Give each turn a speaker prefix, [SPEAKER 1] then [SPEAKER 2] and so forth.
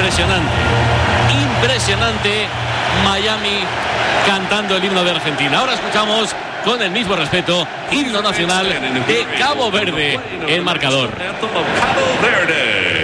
[SPEAKER 1] Impresionante Miami cantando el himno de Argentina. Ahora escuchamos con el mismo respeto himno nacional de Cabo Verde, el marcador.
[SPEAKER 2] Cabo Verde.